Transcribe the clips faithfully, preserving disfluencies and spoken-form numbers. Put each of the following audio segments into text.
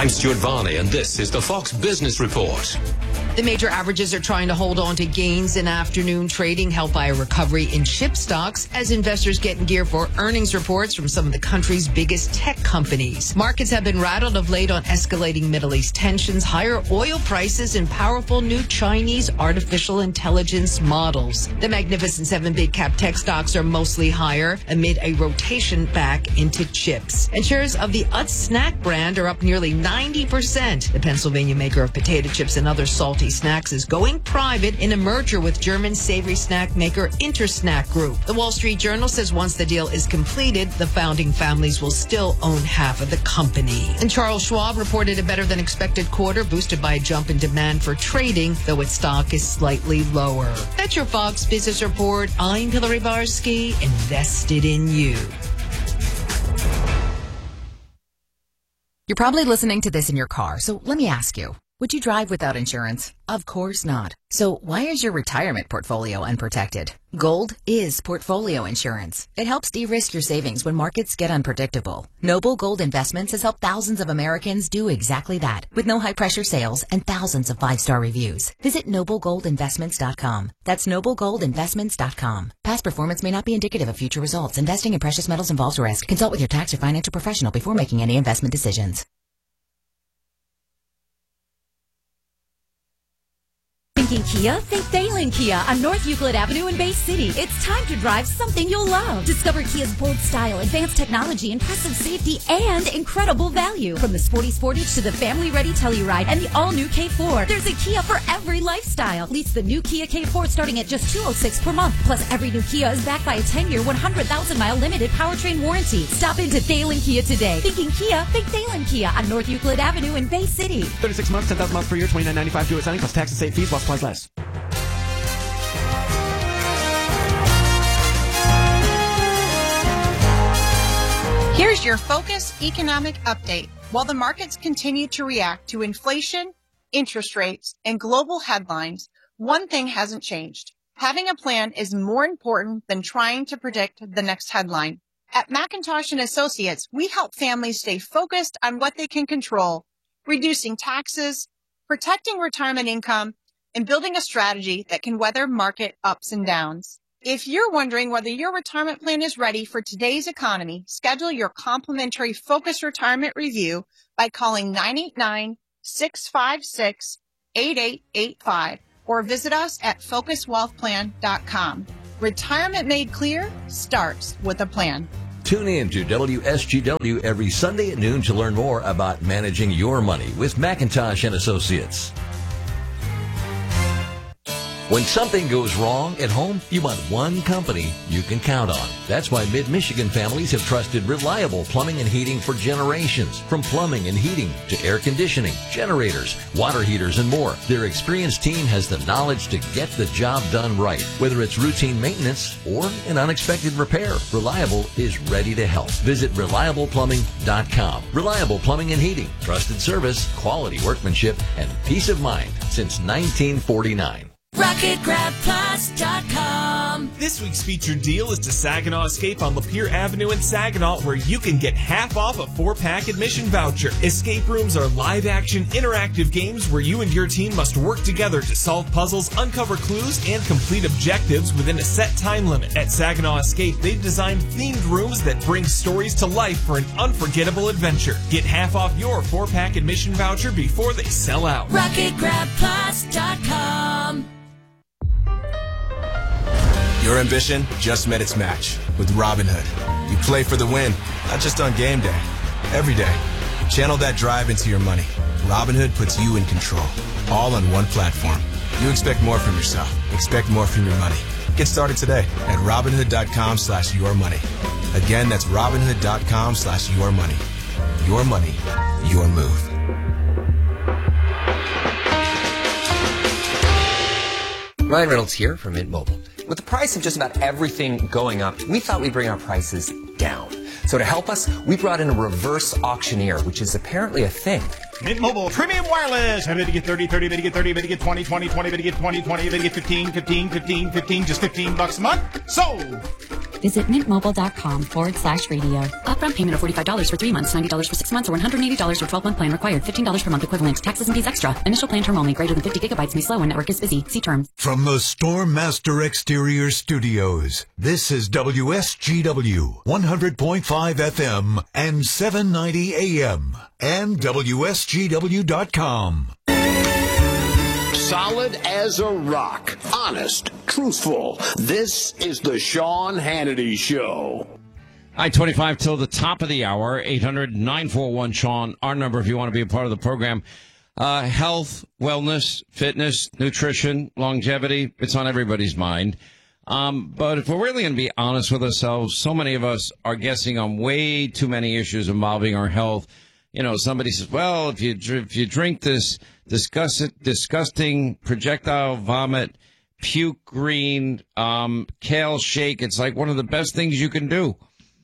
I'm Stuart Varney, and this is the Fox Business Report. The major averages are trying to hold on to gains in afternoon trading, helped by a recovery in chip stocks as investors get in gear for earnings reports from some of the country's biggest tech companies. Markets have been rattled of late on escalating Middle East tensions, higher oil prices, and powerful new Chinese artificial intelligence models. The Magnificent Seven big cap tech stocks are mostly higher amid a rotation back into chips. And shares of the Utz snack brand are up nearly ninety percent. The Pennsylvania maker of potato chips and other salty snacks is going private in a merger with German savory snack maker Intersnack Group. The Wall Street Journal says once the deal is completed, the founding families will still own half of the company. And Charles Schwab reported a better than expected quarter, boosted by a jump in demand for trading, though its stock is slightly lower. That's your Fox Business Report. I'm Hillary Barsky, invested in you. You're probably listening to this in your car, so let me ask you. Would you drive without insurance? Of course not. So why is your retirement portfolio unprotected? Gold is portfolio insurance. It helps de-risk your savings when markets get unpredictable. Noble Gold Investments has helped thousands of Americans do exactly that, with no high-pressure sales and thousands of five-star reviews. Visit noble gold investments dot com. That's noble gold investments dot com. Past performance may not be indicative of future results. Investing in precious metals involves risk. Consult with your tax or financial professional before making any investment decisions. Thinking Kia? Think Thalen Kia on North Euclid Avenue in Bay City. It's time to drive something you'll love. Discover Kia's bold style, advanced technology, impressive safety, and incredible value. From the sporty Sportage to the family-ready Telluride and the all-new K four. There's a Kia for every lifestyle. Lease the new Kia K four starting at just two hundred six dollars per month. Plus, every new Kia is backed by a ten-year, one hundred thousand mile limited powertrain warranty. Stop into Thalen Kia today. Thinking Kia? Think Thalen Kia on North Euclid Avenue in Bay City. thirty-six months, ten thousand miles per year, twenty-nine ninety-five due at signing plus tax and state fees, plus supplies less. Here's your Focus Economic Update. While the markets continue to react to inflation, interest rates, and global headlines, one thing hasn't changed. Having a plan is more important than trying to predict the next headline. At McIntosh and Associates, we help families stay focused on what they can control, reducing taxes, protecting retirement income, and building a strategy that can weather market ups and downs. If you're wondering whether your retirement plan is ready for today's economy, schedule your complimentary Focus Retirement Review by calling nine eight nine, six five six, eight eight eight five or visit us at focus wealth plan dot com. Retirement made clear starts with a plan. Tune in to W S G W every Sunday at noon to learn more about managing your money with McIntosh and Associates. When something goes wrong at home, you want one company you can count on. That's why Mid-Michigan families have trusted reliable plumbing and heating for generations. From plumbing and heating to air conditioning, generators, water heaters, and more, their experienced team has the knowledge to get the job done right. Whether it's routine maintenance or an unexpected repair, Reliable is ready to help. Visit reliable plumbing dot com. Reliable Plumbing and Heating. Trusted service, quality workmanship, and peace of mind since nineteen forty-nine. rocket grab plus dot com. This week's featured deal is to Saginaw Escape on Lapeer Avenue in Saginaw, where you can get half off a four-pack admission voucher. Escape rooms are live-action, interactive games where you and your team must work together to solve puzzles, uncover clues, and complete objectives within a set time limit. At Saginaw Escape, they've designed themed rooms that bring stories to life for an unforgettable adventure. Get half off your four-pack admission voucher before they sell out. rocket grab plus dot com. Your ambition just met its match with Robinhood. You play for the win, not just on game day, every day. Channel that drive into your money. Robinhood puts you in control, all on one platform. You expect more from yourself. Expect more from your money. Get started today at Robinhood.com slash your money. Again, that's Robinhood.com slash your money. Your money, your move. Ryan Reynolds here from Mint Mobile. With the price of just about everything going up, we thought we'd bring our prices down. So to help us, we brought in a reverse auctioneer, which is apparently a thing. Mint Mobile Premium Wireless. Better get thirty, thirty, better get thirty, better get twenty, twenty, twenty, better get twenty, twenty, better get fifteen, fifteen, fifteen, fifteen, just fifteen bucks a month. Sold! Visit mintmobile.com forward slash radio. Upfront payment of forty-five dollars for three months, ninety dollars for six months, or one hundred eighty dollars for twelve-month plan required. fifteen dollars per month equivalent. Taxes and fees extra. Initial plan term only. Greater than fifty gigabytes may slow when network is busy. See terms. From the Stormmaster Exterior Studios, this is W S G W, one hundred point five F M and seven ninety A M, and W S G W dot com. Solid as a rock. Honest. Truthful. This is the Sean Hannity Show. I twenty-five till the top of the hour. eight hundred nine four one Sean. Our number if you want to be a part of the program. Uh, health, wellness, fitness, nutrition, longevity. It's on everybody's mind. Um, but if we're really going to be honest with ourselves, so many of us are guessing on way too many issues involving our health. You know, somebody says, well, if you if you drink this disgust, disgusting projectile vomit, puke green, um, kale shake, it's like one of the best things you can do.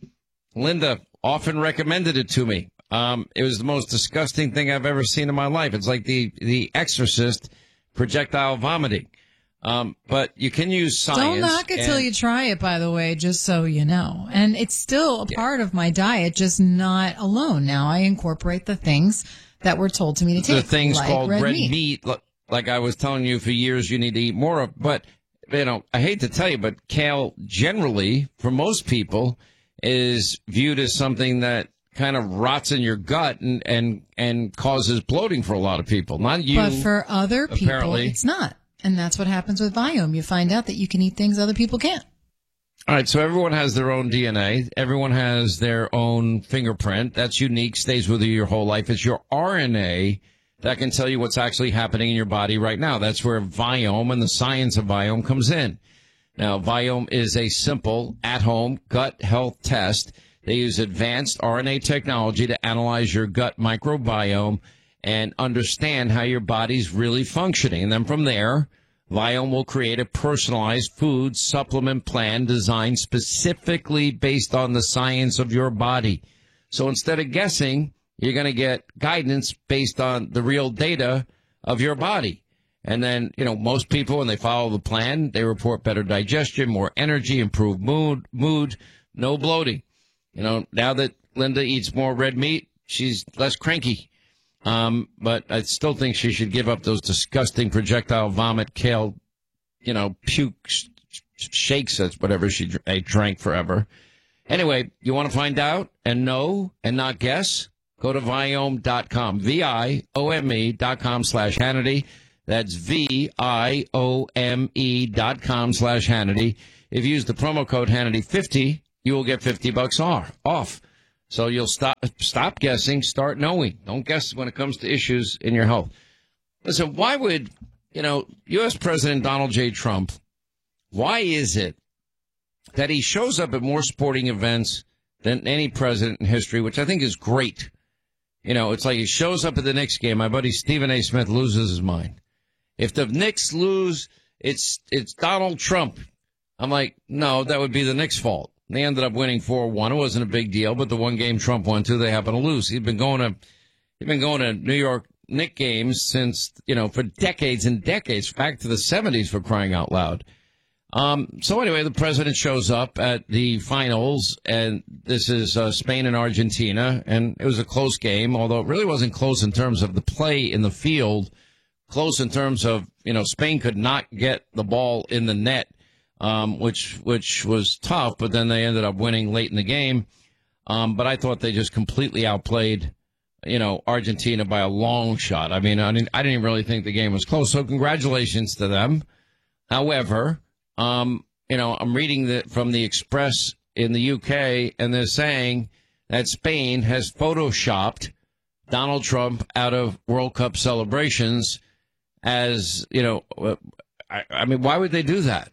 Linda often recommended it to me. Um, it was the most disgusting thing I've ever seen in my life. It's like the, the Exorcist projectile vomiting. Um, but you can use science. Don't knock it and, till you try it, by the way, just so you know. And it's still a yeah. part of my diet, just not alone. Now I incorporate the things that were told to me to take. The things like called red, red meat. meat, like I was telling you for years, you need to eat more of. But, you know, I hate to tell you, but kale generally, for most people, is viewed as something that kind of rots in your gut and, and, and causes bloating for a lot of people. Not you. But for other people, apparently. It's not. And that's what happens with Viome. You find out that you can eat things other people can't. All right, so everyone has their own D N A. Everyone has their own fingerprint. That's unique, stays with you your whole life. It's your R N A that can tell you what's actually happening in your body right now. That's where Viome and the science of Viome comes in. Now, Viome is a simple, at-home gut health test. They use advanced R N A technology to analyze your gut microbiome and understand how your body's really functioning. And then from there, Viome will create a personalized food supplement plan designed specifically based on the science of your body. So instead of guessing, you're going to get guidance based on the real data of your body. And then, you know, most people, when they follow the plan, they report better digestion, more energy, improved mood, mood, no bloating. You know, now that Linda eats more red meat, she's less cranky. Um, but I still think she should give up those disgusting projectile vomit, kale, you know, puke sh- shakes, that's whatever she dr- drank forever. Anyway, you want to find out and know and not guess? Go to Viome dot com, V I O M E dot com slash Hannity. That's V I O M E dot com slash Hannity. If you use the promo code Hannity fifty, you will get fifty bucks off. So you'll stop stop guessing, start knowing. Don't guess when it comes to issues in your health. Listen, why would, you know, U S President Donald J. Trump, why is it that he shows up at more sporting events than any president in history, which I think is great? You know, it's like he shows up at the Knicks game. My buddy Stephen A. Smith loses his mind. If the Knicks lose, it's it's Donald Trump. I'm like, no, that would be the Knicks' fault. They ended up winning four one. It wasn't a big deal, but the one game Trump won to, they happened to lose. He's been going to, he's been going to New York Knicks games since, you know, for decades and decades, back to the seventies, for crying out loud. Um, so anyway, the president shows up at the finals, and this is uh, Spain and Argentina, and it was a close game, although it really wasn't close in terms of the play in the field, close in terms of, you know, Spain could not get the ball in the net. Um, which which was tough, but then they ended up winning late in the game. Um, but I thought they just completely outplayed, you know, Argentina by a long shot. I mean, I didn't, I didn't really think the game was close, so congratulations to them. However, um, you know, I'm reading that from the Express in the U K, and they're saying that Spain has photoshopped Donald Trump out of World Cup celebrations as, you know, I, I mean, why would they do that?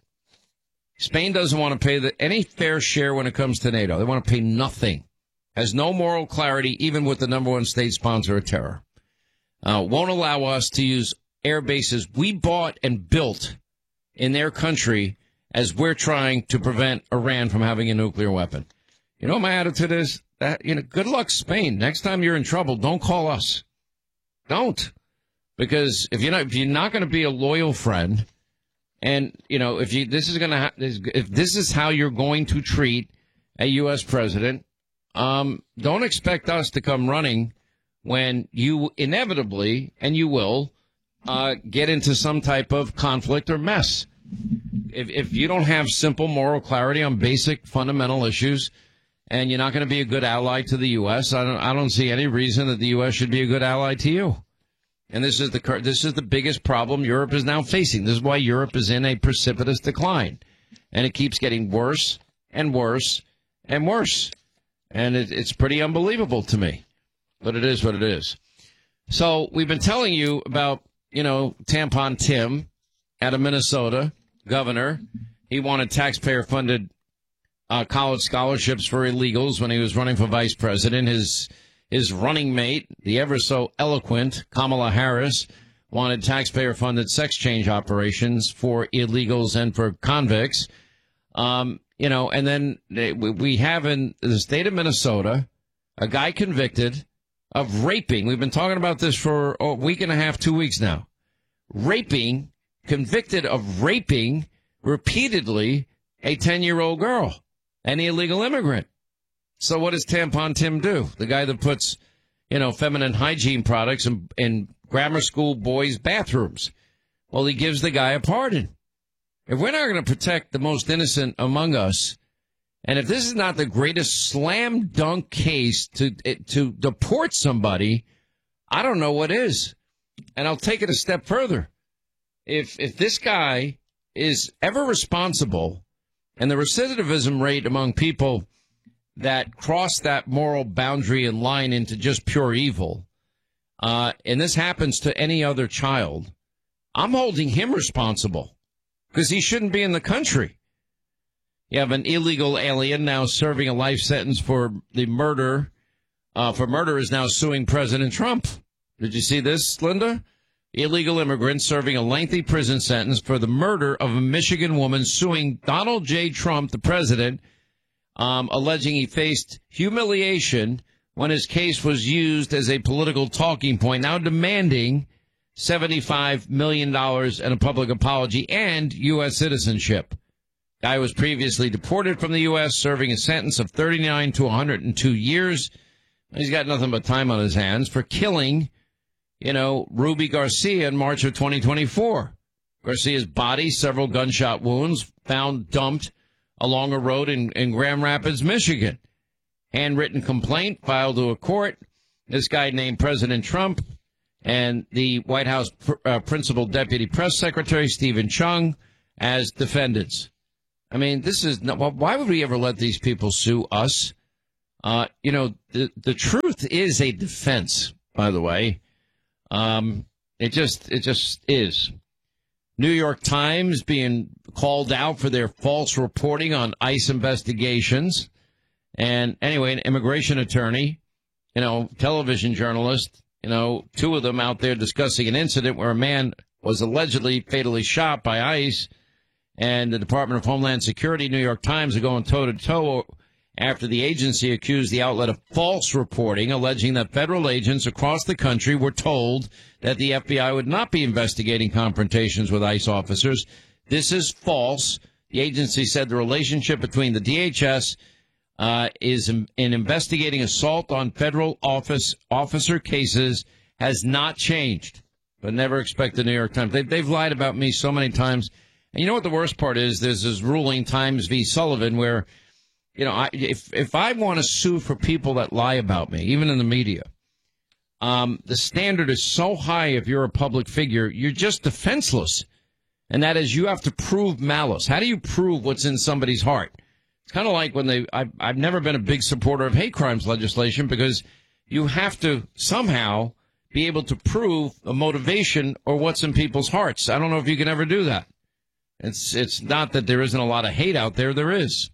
Spain doesn't want to pay the, any fair share when it comes to NATO. They want to pay nothing. Has no moral clarity, even with the number one state sponsor of terror. Uh, won't allow us to use air bases we bought and built in their country as we're trying to prevent Iran from having a nuclear weapon. You know what my attitude is? That, you know, good luck, Spain. Next time you're in trouble, don't call us. Don't. Because if you're not, if you're not going to be a loyal friend, And, you know, if you this is going to ha- if this is how you're going to treat a U S president, um, don't expect us to come running when you inevitably, and you will, uh, get into some type of conflict or mess. If, if you don't have simple moral clarity on basic fundamental issues, and you're not going to be a good ally to the U S, I don't, I don't see any reason that the U S should be a good ally to you. And this is the this is the biggest problem Europe is now facing. This is why Europe is in a precipitous decline, and it keeps getting worse and worse and worse. And it, it's pretty unbelievable to me, but it is what it is. So we've been telling you about, you know, Tampon Tim out of Minnesota, governor. He wanted taxpayer-funded uh, college scholarships for illegals when he was running for vice president. His his running mate, the ever so eloquent Kamala Harris, wanted taxpayer-funded sex change operations for illegals and for convicts. Um, you know, and then we have in the state of Minnesota a guy convicted of raping. We've been talking about this for a week and a half, two weeks now. Raping, convicted of raping repeatedly a ten-year-old girl, an illegal immigrant. So what does Tampon Tim do? The guy that puts, you know, feminine hygiene products in, in grammar school boys' bathrooms. Well, he gives the guy a pardon. If we're not going to protect the most innocent among us, and if this is not the greatest slam dunk case to to deport somebody, I don't know what is. And I'll take it a step further. If if this guy is ever responsible, and the recidivism rate among people that cross that moral boundary and line into just pure evil, uh, and this happens to any other child, I'm holding him responsible because he shouldn't be in the country. You have an illegal alien now serving a life sentence for the murder, uh, for murder is now suing President Trump. Did you see this, Linda? Illegal immigrant serving a lengthy prison sentence for the murder of a Michigan woman suing Donald J. Trump, the president, um, alleging he faced humiliation when his case was used as a political talking point, now demanding seventy-five million dollars and a public apology and U S citizenship. Guy was previously deported from the U S, serving a sentence of thirty-nine to one hundred two years. He's got nothing but time on his hands for killing, you know, Ruby Garcia in March of twenty twenty-four. Garcia's body, several gunshot wounds, found dumped along a road in, in Grand Rapids, Michigan. Handwritten complaint filed to a court. This guy named President Trump and the White House pr- uh, Principal Deputy Press Secretary Stephen Chung as defendants. I mean, this is not, why would we ever let these people sue us? Uh, you know, the, the truth is a defense, by the way. Um, it just, it just is. New York Times being called out for their false reporting on ICE investigations. And anyway, an immigration attorney, you know, television journalist, you know, two of them out there discussing an incident where a man was allegedly fatally shot by ICE, and the Department of Homeland Security, New York Times, are going toe-to-toe after the agency accused the outlet of false reporting, alleging that federal agents across the country were told that the F B I would not be investigating confrontations with ICE officers. This is false. The agency said the relationship between the D H S uh, is in, in investigating assault on federal office officer cases has not changed. But never expect the New York Times. They, they've lied about me so many times. And you know what the worst part is? There's this ruling, Times v. Sullivan, where, you know, I, if if I want to sue for people that lie about me, even in the media, um, the standard is so high if you're a public figure, you're just defenseless. And that is, you have to prove malice. How do you prove what's in somebody's heart? It's kind of like when they, I've, I've never been a big supporter of hate crimes legislation because you have to somehow be able to prove a motivation or what's in people's hearts. I don't know if you can ever do that. It's it's not that there isn't a lot of hate out there. There is.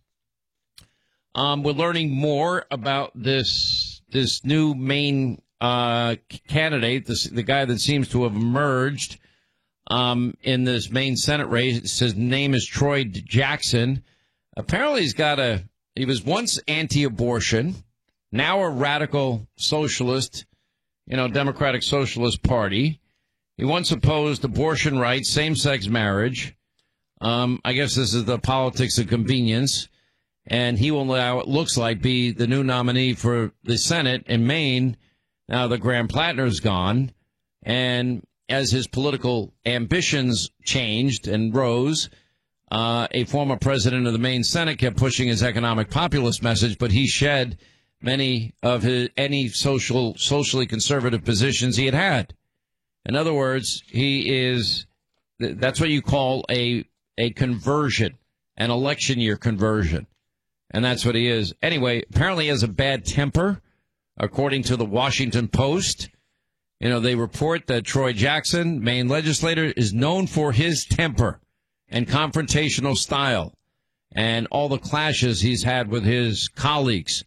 Um, we're learning more about this this new Maine uh, candidate, this, the guy that seems to have emerged um, in this Maine Senate race. His name is Troy Jackson. Apparently, he's got a. He was once anti-abortion, now a radical socialist, you know, Democratic Socialist Party. He once opposed abortion rights, same-sex marriage. Um, I guess this is the politics of convenience. And he will now, it looks like, be the new nominee for the Senate in Maine. Now the Graham Plattner's gone. And as his political ambitions changed and rose, uh, a former president of the Maine Senate kept pushing his economic populist message, but he shed many of his, any social, socially conservative positions he had had. In other words, he is, that's what you call a, a conversion, an election year conversion. And that's what he is. Anyway, apparently he has a bad temper, according to the Washington Post. You know, they report that Troy Jackson, Maine legislator, is known for his temper and confrontational style and all the clashes he's had with his colleagues.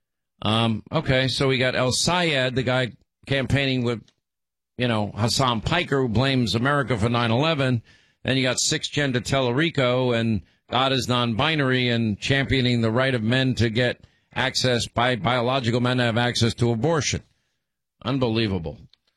Um, okay, so we got El Sayed, the guy campaigning with, you know, Hassan Piker, who blames America for nine eleven. Then you got six-gender Tellerico and God is non-binary and championing the right of men to get access, by biological men to have access to abortion. Unbelievable.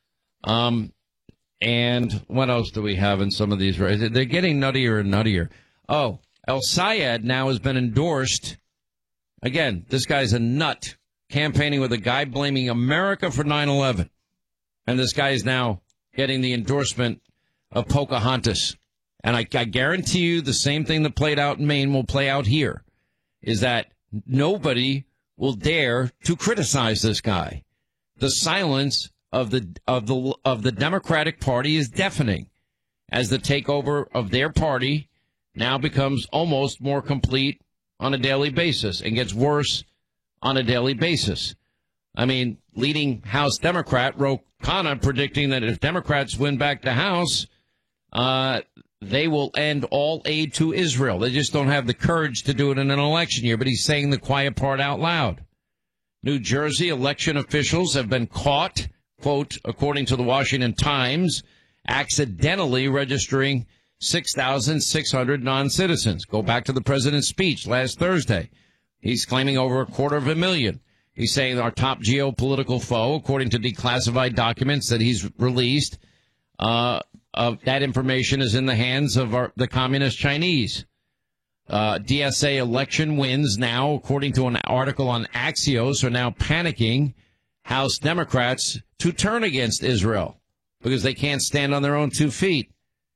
Um, and what else do we have in some of these? They're getting nuttier and nuttier. Oh, El Sayed now has been endorsed. Again, this guy's a nut, campaigning with a guy blaming America for nine eleven. And this guy is now getting the endorsement of Pocahontas. And I, I guarantee you the same thing that played out in Maine will play out here, is that nobody will dare to criticize this guy. The silence of the of the of the Democratic Party is deafening, as the takeover of their party now becomes almost more complete on a daily basis and gets worse on a daily basis. I mean, leading House Democrat Ro Khanna predicting that if Democrats win back the House, uh, they will end all aid to Israel. They just don't have the courage to do it in an election year, but he's saying the quiet part out loud. New Jersey election officials have been caught, quote, according to the Washington Times, accidentally registering six thousand six hundred non-citizens. Go back to the president's speech last Thursday. He's claiming over a quarter of a million. He's saying our top geopolitical foe, according to declassified documents that he's released, uh, Uh, that information is in the hands of our, the communist Chinese. Uh, D S A election wins now, according to an article on Axios, are now panicking House Democrats to turn against Israel because they can't stand on their own two feet.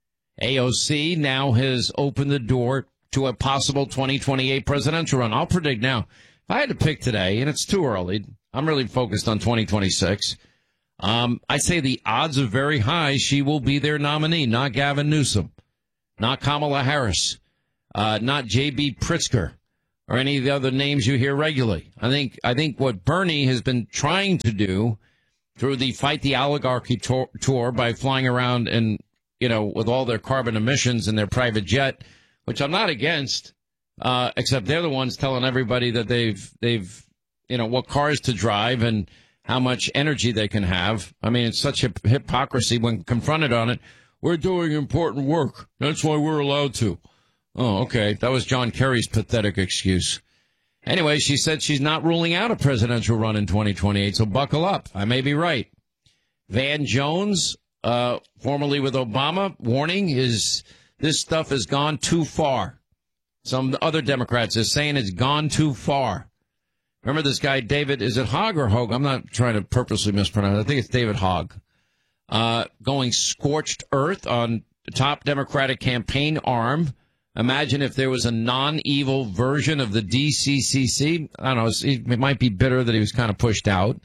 A O C now has opened the door to a possible twenty twenty-eight presidential run. I'll predict now, if I had to pick today, and it's too early, I'm really focused on twenty twenty-six. Um, I say the odds are very high she will be their nominee, not Gavin Newsom, not Kamala Harris, uh, not J B Pritzker, or any of the other names you hear regularly. I think I think what Bernie has been trying to do through the Fight the Oligarchy tour, tour by flying around and, you know, with all their carbon emissions in their private jet, which I'm not against, uh, except they're the ones telling everybody that they've they've you know what cars to drive and how much energy they can have. I mean, it's such a hypocrisy when confronted on it. We're doing important work. That's why we're allowed to. Oh, okay. That was John Kerry's pathetic excuse. Anyway, she said she's not ruling out a presidential run in twenty twenty-eight, so buckle up. I may be right. Van Jones, uh, formerly with Obama, warning is this stuff has gone too far. Some other Democrats are saying it's gone too far. Remember this guy, David, is it Hogg or Hogue? I'm not trying to purposely mispronounce it. I think it's David Hogg. Uh, going scorched earth on the top Democratic campaign arm. Imagine if there was a non-evil version of the D C C C. I don't know. It might be bitter that he was kind of pushed out.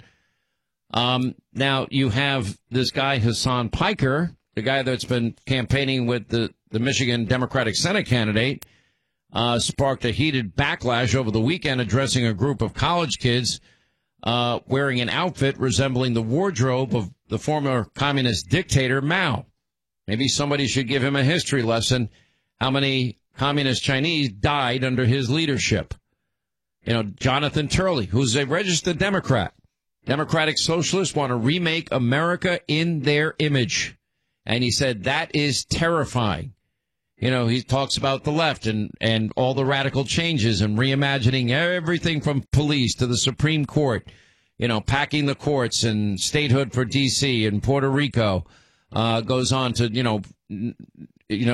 Um, now, you have this guy, Hassan Piker, the guy that's been campaigning with the, the Michigan Democratic Senate candidate. Uh, sparked a heated backlash over the weekend, addressing a group of college kids uh, wearing an outfit resembling the wardrobe of the former communist dictator Mao. Maybe somebody should give him a history lesson. How many communist Chinese died under his leadership? You know, Jonathan Turley, who's a registered Democrat. Democratic Socialists want to remake America in their image. And he said that is terrifying. You know, he talks about the left and, and all the radical changes and reimagining everything from police to the Supreme Court, you know, packing the courts and statehood for D C and Puerto Rico, uh, goes on to, you know, n- you know,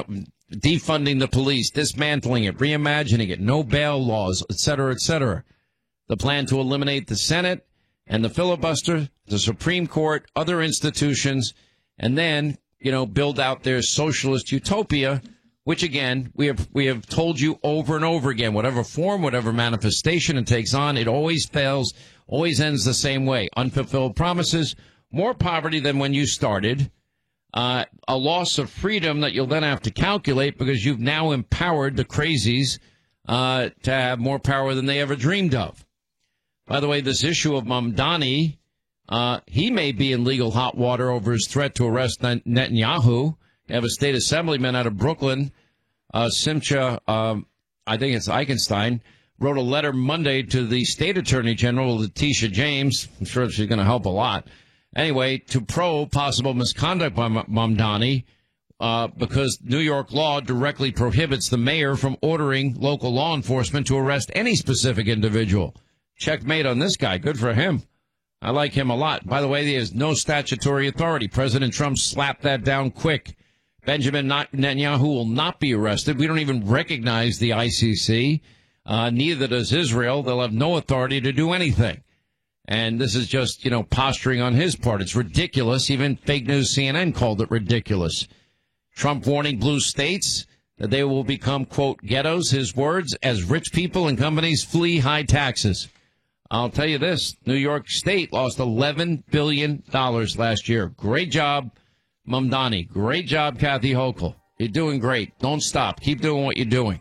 defunding the police, dismantling it, reimagining it, no bail laws, et cetera, et cetera. The plan to eliminate the Senate and the filibuster, the Supreme Court, other institutions, and then, you know, build out their socialist utopia, which, again, we have we have told you over and over again, whatever form, whatever manifestation it takes on, it always fails, always ends the same way. Unfulfilled promises, more poverty than when you started, uh, a loss of freedom that you'll then have to calculate because you've now empowered the crazies uh, to have more power than they ever dreamed of. By the way, this issue of Mamdani, uh, he may be in legal hot water over his threat to arrest Netanyahu. You have a state assemblyman out of Brooklyn, uh, Simcha, um, I think it's Eichenstein, wrote a letter Monday to the state attorney general, Letitia James. I'm sure she's going to help a lot. Anyway, to probe possible misconduct by Mamdani, uh, because New York law directly prohibits the mayor from ordering local law enforcement to arrest any specific individual. Checkmate on this guy. Good for him. I like him a lot. By the way, he has no statutory authority. President Trump slapped that down quick. Benjamin Netanyahu will not be arrested. We don't even recognize the I C C. Uh, neither does Israel. They'll have no authority to do anything. And this is just, you know, posturing on his part. It's ridiculous. Even fake news C N N called it ridiculous. Trump warning blue states that they will become, quote, ghettos, his words, as rich people and companies flee high taxes. I'll tell you this, New York State lost eleven billion dollars last year. Great job, Mamdani. Great job, Kathy Hochul. You're doing great. Don't stop. Keep doing what you're doing.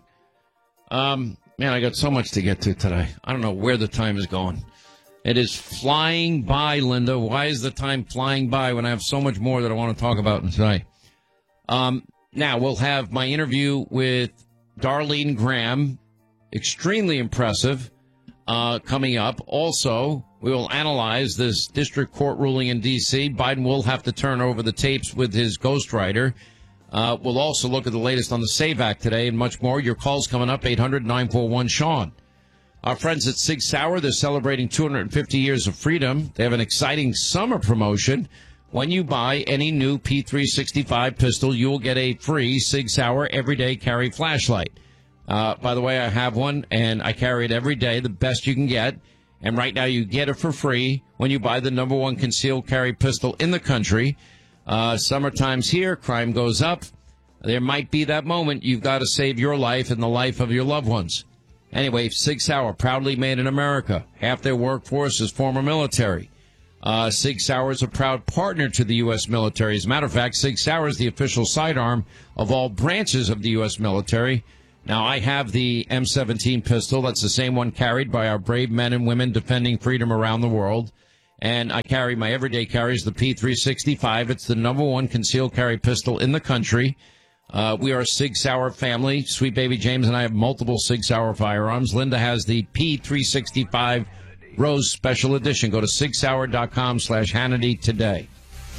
Um, man, I got so much to get to today. I don't know where the time is going. It is flying by, Linda. Why is the time flying by when I have so much more that I want to talk about today? Um, now, we'll have my interview with Darlene Graham. Extremely impressive. Uh, coming up. Also, we will analyze this district court ruling in D C. Biden will have to turn over the tapes with his ghostwriter. Uh, we'll also look at the latest on the SAVE Act today and much more. Your calls coming up, eight hundred nine four one Sean. Our friends at Sig Sauer, they're celebrating two hundred fifty years of freedom. They have an exciting summer promotion. When you buy any new P three sixty-five pistol, you will get a free Sig Sauer everyday carry flashlight. Uh, by the way, I have one, and I carry it every day, the best you can get. And right now, you get it for free when you buy the number one concealed carry pistol in the country. Uh, summertime's here. Crime goes up. There might be that moment you've got to save your life and the life of your loved ones. Anyway, Sig Sauer, proudly made in America. Half their workforce is former military. Uh, Sig Sauer is a proud partner to the U S military. As a matter of fact, Sig Sauer is the official sidearm of all branches of the U S military. Now, I have the M seventeen pistol. That's the same one carried by our brave men and women defending freedom around the world. And I carry my everyday carries, the P three sixty-five. It's the number one concealed carry pistol in the country. Uh, we are a Sig Sauer family. Sweet baby James and I have multiple Sig Sauer firearms. Linda has the P three sixty-five Rose Special Edition. Go to sig sauer dot com slash Hannity today.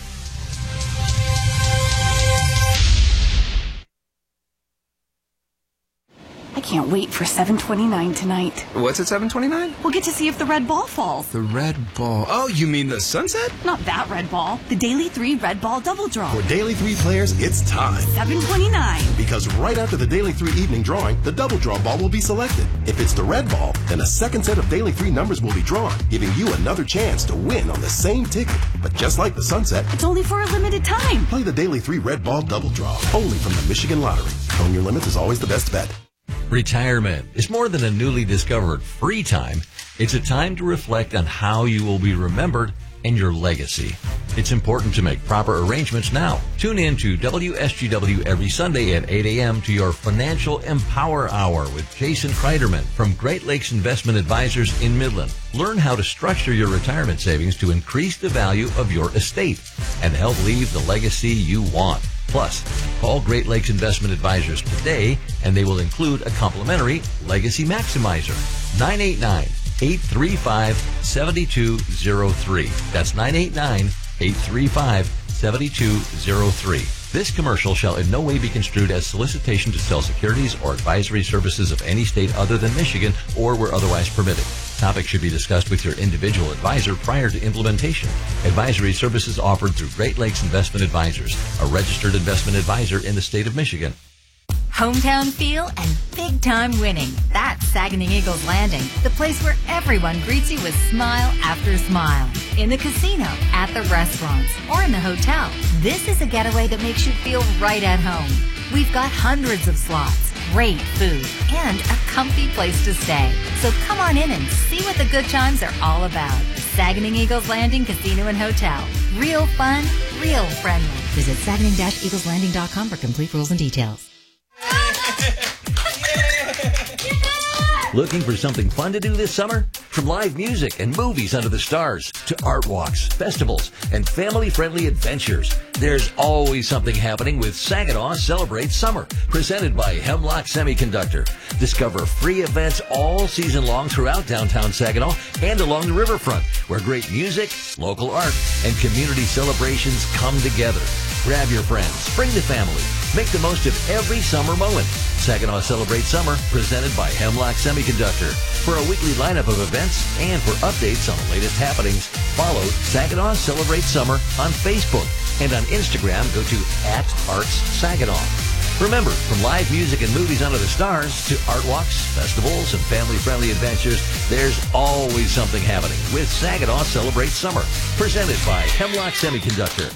I can't wait for seven twenty-nine tonight. What's at seven twenty-nine? We'll get to see if the red ball falls. The red ball. Oh, you mean the sunset? Not that red ball. The Daily three Red Ball Double Draw. For Daily three players, it's time. seven twenty-nine. Because right after the Daily three evening drawing, the double draw ball will be selected. If it's the red ball, then a second set of Daily three numbers will be drawn, giving you another chance to win on the same ticket. But just like the sunset, it's only for a limited time. Play the Daily three Red Ball Double Draw, only from the Michigan Lottery. Own your limits is always the best bet. Retirement is more than a newly discovered free time. It's a time to reflect on how you will be remembered and your legacy. It's important to make proper arrangements now. Tune in to W S G W every Sunday at eight a.m. to your Financial Empower Hour with Jason Kreiderman from Great Lakes Investment Advisors in Midland. Learn how to structure your retirement savings to increase the value of your estate and help leave the legacy you want. Plus, call Great Lakes Investment Advisors today, and they will include a complimentary Legacy Maximizer. nine eight nine, eight three five, seven two zero three. That's nine eight nine, eight three five, seven two zero three. This commercial shall in no way be construed as solicitation to sell securities or advisory services of any state other than Michigan or where otherwise permitted. Topics should be discussed with your individual advisor prior to implementation. Advisory services offered through Great Lakes Investment Advisors, a registered investment advisor in the state of Michigan. hometown feel, and big-time winning. That's Saguenay Eagles Landing, the place where everyone greets you with smile after smile. In the casino, at the restaurants, or in the hotel, this is a getaway that makes you feel right at home. We've got hundreds of slots, great food, and a comfy place to stay. So come on in and see what the good times are all about. Saguenay Eagles Landing Casino and Hotel. Real fun, real friendly. Visit Saguenay Eagles Landing dot com for complete rules and details. Looking for something fun to do this summer? From live music and movies under the stars to art walks, festivals, and family-friendly adventures, there's always something happening with Saginaw Celebrate Summer, presented by Hemlock Semiconductor. Discover free events all season long throughout downtown Saginaw and along the riverfront, where great music, local art, and community celebrations come together. Grab your friends, bring the family, make the most of every summer moment. Saginaw Celebrate Summer, presented by Hemlock Semiconductor. For a weekly lineup of events and for updates on the latest happenings, follow Saginaw Celebrate Summer on Facebook, and on Instagram, go to at Arts Saginaw. Remember, from live music and movies under the stars to art walks, festivals, and family-friendly adventures, there's always something happening with Saginaw Celebrate Summer, presented by Hemlock Semiconductor.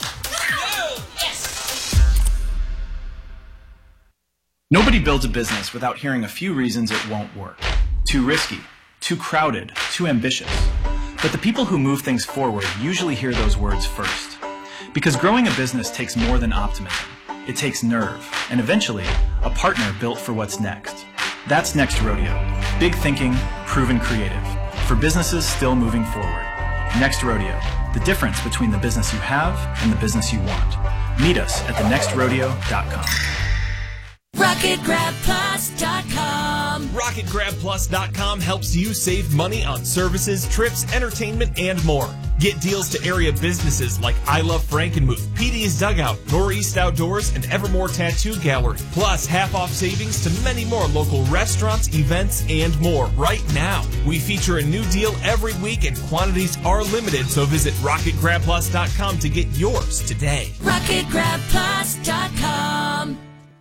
Nobody builds a business without hearing a few reasons it won't work. Too risky, too crowded, too ambitious. But the people who move things forward usually hear those words first. Because growing a business takes more than optimism. It takes nerve, and eventually, a partner built for what's next. That's Next Rodeo. Big thinking, proven creative. For businesses still moving forward. Next Rodeo. The difference between the business you have and the business you want. Meet us at the next rodeo dot com. rocket grab plus dot com. rocket grab plus dot com helps you save money on services, trips, entertainment, and more. Get deals to area businesses like I Love Frankenmuth, P D's Dugout, Northeast Outdoors, and Evermore Tattoo Gallery. Plus, half-off savings to many more local restaurants, events, and more right now. We feature a new deal every week, and quantities are limited, so visit rocket grab plus dot com to get yours today. rocket grab plus dot com.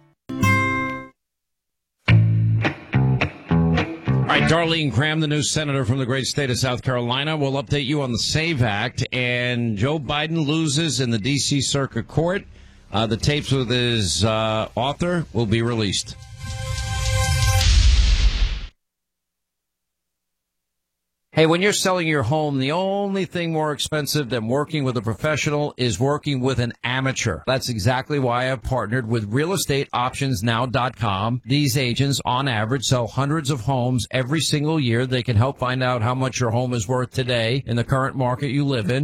All right, Darlene Cram, the new senator from the great state of South Carolina, will update you on the SAVE Act. And Joe Biden loses in the D C Circuit Court. Uh, the tapes with his uh, author will be released. Hey, when you're selling your home, the only thing more expensive than working with a professional is working with an amateur. That's exactly why I've partnered with real estate options now dot com. These agents, on average, sell hundreds of homes every single year. They can help find out how much your home is worth today in the current market you live in.